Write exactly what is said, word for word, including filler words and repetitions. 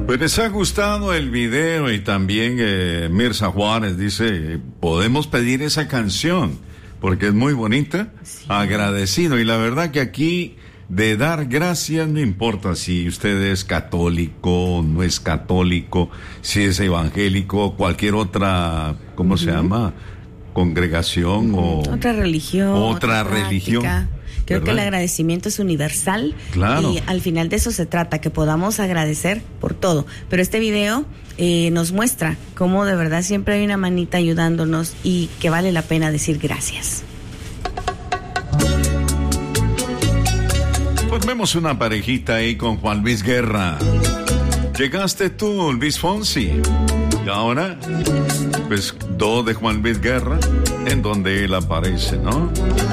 Pues les ha gustado el video y también eh, Mirza Juárez dice, podemos pedir esa canción porque es muy bonita, sí. Agradecido. Y la verdad que aquí de dar gracias no importa si usted es católico, no es católico, si es evangélico, cualquier otra, ¿cómo uh-huh. se llama? Congregación uh-huh. o... Otra religión. Otra, otra religión. Creo ¿verdad? Que el agradecimiento es universal. Claro. Y al final de eso se trata, que podamos agradecer por todo. Pero este video eh, nos muestra cómo de verdad siempre hay una manita ayudándonos y que vale la pena decir gracias. Pues vemos una parejita ahí con Juan Luis Guerra. Llegaste tú, Luis Fonsi. Y ahora, pues, do de Juan Luis Guerra, en donde él aparece, ¿no?